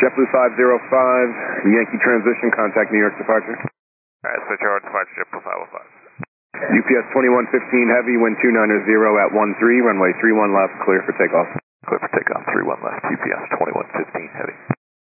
JetBlue 505, Yankee transition, contact New York departure. Alright, switch over departure JetBlue 505. UPS 2115 Heavy, wind 290 at 13, runway 31 left, clear for takeoff. Clear for takeoff, 31 left, UPS 2115 Heavy.